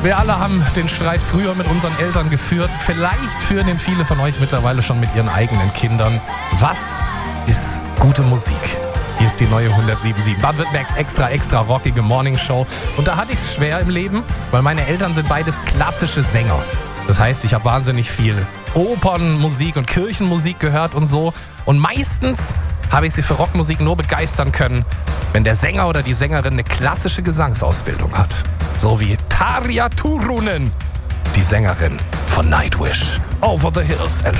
Wir alle haben den Streit früher mit unseren Eltern geführt. Vielleicht führen ihn viele von euch mittlerweile schon mit ihren eigenen Kindern. Was ist gute Musik? Hier ist die neue 107.7, Baden-Württembergs extra rockige Morningshow. Und da hatte ich es schwer im Leben, weil meine Eltern sind beides klassische Sänger. Das heißt, ich habe wahnsinnig viel Opernmusik und Kirchenmusik gehört und so. Und meistens habe ich sie für Rockmusik nur begeistern können, wenn der Sänger oder die Sängerin eine klassische Gesangsausbildung hat. So wie Tarja Turunen, die Sängerin von Nightwish. Over the Hills and